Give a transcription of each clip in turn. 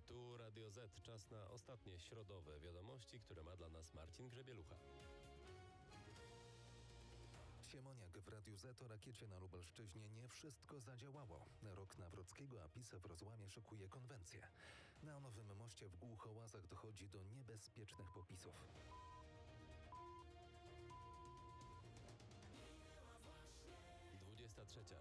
Tu Radio Z, czas na ostatnie środowe wiadomości, które ma dla nas Marcin Grzebielucha. Siemoniak w Radiu Z o rakiecie na Lubelszczyźnie nie wszystko zadziałało. Rok Nawrockiego, a PiS w rozłamie szykuje konwencję. Na Nowym Moście w Głuchołazach dochodzi do niebezpiecznych popisów. Trzecia.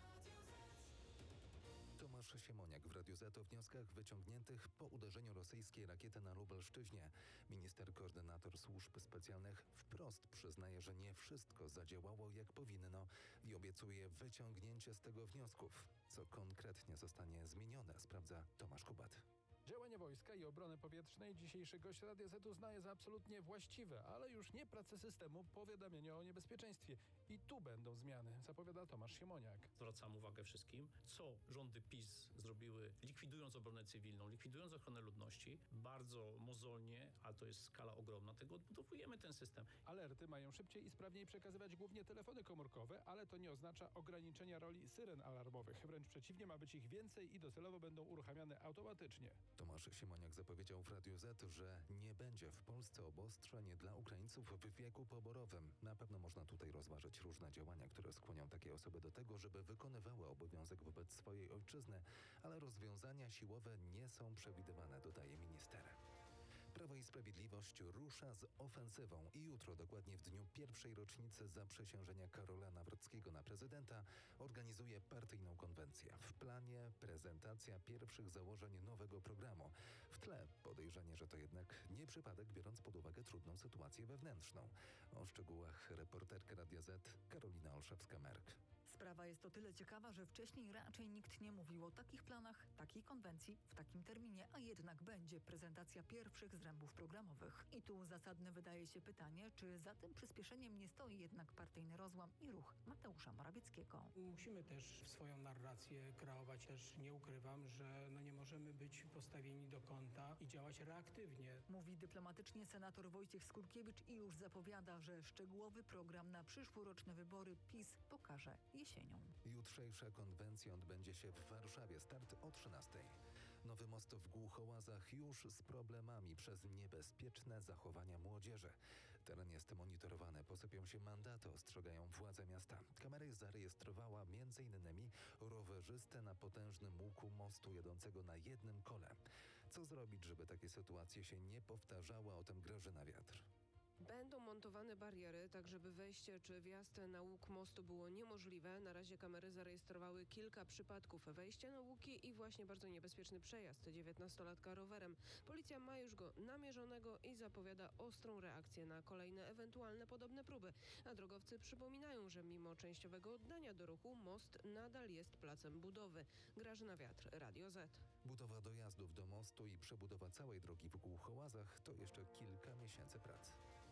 Tomasz Siemoniak w Radiu Z o wnioskach wyciągniętych po uderzeniu rosyjskiej rakiety na Lubelszczyźnie. Minister koordynator służb specjalnych wprost przyznaje, że nie wszystko zadziałało jak powinno i obiecuje wyciągnięcie z tego wniosków. Co konkretnie zostanie zmienione, sprawdza Tomasz Kubat. Działania wojska i obrony powietrznej dzisiejszy gość Radia Z uznaje za absolutnie właściwe, ale już nie pracę systemu powiadamiania o niebezpieczeństwie. I tu będą zmiany, zapowiada Tomasz Siemoniak. Zwracam uwagę wszystkim, co rządy PiS zrobiły, likwidując obronę cywilną, likwidując ochronę ludności. Bardzo mozolnie, ale to jest skala ogromna, tego odbudowujemy ten system. Alerty mają szybciej i sprawniej przekazywać głównie telefony komórkowe, ale to nie oznacza ograniczenia roli syren alarmowych. Wręcz przeciwnie, ma być ich więcej i docelowo będą uruchamiane automatycznie. Tomasz Siemoniak zapowiedział w Radiu Z, że nie będzie w Polsce obostrzeń dla Ukraińców w wieku poborowym. Na pewno można tutaj rozważyć różne działania, które skłonią takie osoby do tego, żeby wykonywały obowiązek wobec swojej ojczyzny, ale rozwiązania siłowe nie są przewidywane, dodaje minister. Prawo i Sprawiedliwość rusza z ofensywą i jutro, dokładnie w dniu pierwszej rocznicy zaprzysiężenia Karola Nawrockiego na prezydenta, organizuje partyjną konwencję. W planie prezentacja pierwszych założeń nowego programu. W tle podejrzenie, że to jednak nie przypadek, biorąc pod uwagę trudną sytuację wewnętrzną. O szczegółach reporterka Radia Z Karolina Olszewska-Merk. Sprawa jest o tyle ciekawa, że wcześniej raczej nikt nie mówił o takich planach, takiej konwencji, w takim terminie, a jednak będzie prezentacja pierwszych zrębów programowych. I tu zasadne wydaje się pytanie, czy za tym przyspieszeniem nie stoi jednak partyjny rozłam i ruch Mateusza Morawieckiego. Musimy też swoją narrację kreować. Też nie ukrywam, że nie możemy być postawieni do kąta i działać reaktywnie. Mówi dyplomatycznie senator Wojciech Skurkiewicz i już zapowiada, że szczegółowy program na przyszłoroczne wybory PiS pokaże jesienią. Jutrzejsza konwencja odbędzie się w Warszawie. Start o 13:00. Nowy Most w Głuchołazach już z problemami przez niebezpieczne zachowania młodzieży. Teren jest monitorowany, posypią się mandaty, ostrzegają władze miasta. Kamera zarejestrowała m.in. rowerzystę na potężnym łuku mostu jadącego na jednym kole. Co zrobić, żeby takie sytuacje się nie powtarzały? O tym Grażyna Wiatr. Będą montowane bariery, tak żeby wejście czy wjazd na łuk mostu było niemożliwe. Na razie kamery zarejestrowały kilka przypadków wejścia na łuki i właśnie bardzo niebezpieczny przejazd 19-latka rowerem. Policja ma już go namierzonego i zapowiada ostrą reakcję na kolejne ewentualne podobne próby. A drogowcy przypominają, że mimo częściowego oddania do ruchu most nadal jest placem budowy. Grażyna Wiatr, Radio Z. Budowa dojazdów do mostu i przebudowa całej drogi w Głuchołazach to jeszcze kilka miesięcy pracy.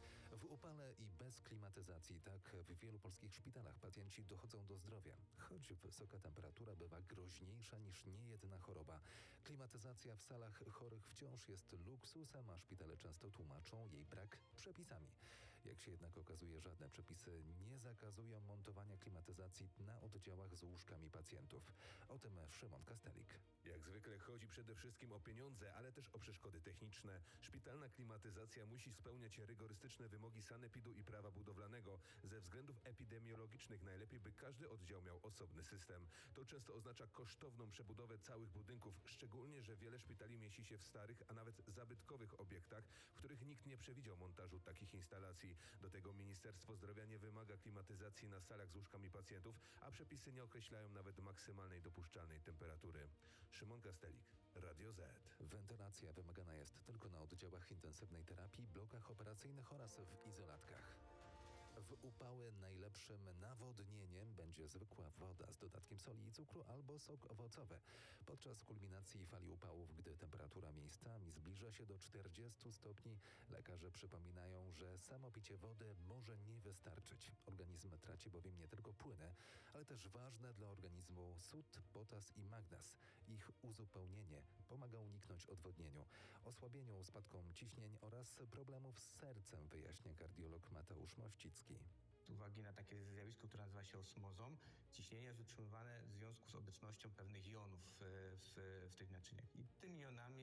W upale i bez klimatyzacji, tak w wielu polskich szpitalach pacjenci dochodzą do zdrowia. Choć wysoka temperatura bywa groźniejsza niż niejedna choroba. Klimatyzacja w salach chorych wciąż jest luksusem, a szpitale często tłumaczą jej brak przepisami. Jak się jednak okazuje, żadne przepisy nie zakazują montowania klimatyzacji na oddziałach z łóżkami pacjentów. O tym Szymon Kastelik. Jak zwykle chodzi przede wszystkim o pieniądze, ale też o przeszkody techniczne. Szpitalna klimatyzacja musi spełniać rygorystyczne wymogi sanepidu i prawa budowlanego. Ze względów epidemiologicznych najlepiej, by każdy oddział miał osobny system. To często oznacza kosztowną przebudowę całych budynków, szczególnie, że wiele szpitali mieści się w starych, a nawet zabytkowych obiektach, w których nikt nie przewidział montażu takich instalacji. Do tego Ministerstwo Zdrowia nie wymaga klimatyzacji na salach z łóżkami pacjentów, a przepisy nie określają nawet maksymalnej dopuszczalnej temperatury. Szymon Kastelik, Radio Z. Wentylacja wymagana jest tylko na oddziałach intensywnej terapii, blokach operacyjnych oraz w izolatkach. W upały najlepszym nawodnieniem będzie zwykła woda z dodatkiem soli i cukru albo sok owocowy. Podczas kulminacji fali upałów, gdy temperatura miejscami zbliża się do 40 stopni, lekarze przypominają, że samo picie wody może nie wystarczyć. Organizm traci bowiem nie tylko płyny, ale też ważne dla organizmu sód, potas i magnez. Ich uzupełnienie pomaga uniknąć odwodnieniu, osłabieniu, spadkom ciśnień oraz problemów z sercem, wyjaśnia kardiolog Mateusz Mościcki. Z uwagi na takie zjawisko, które nazywa się osmozą, ciśnienie jest utrzymywane w związku z obecnością pewnych jonów w tych naczyniach. I tymi jonami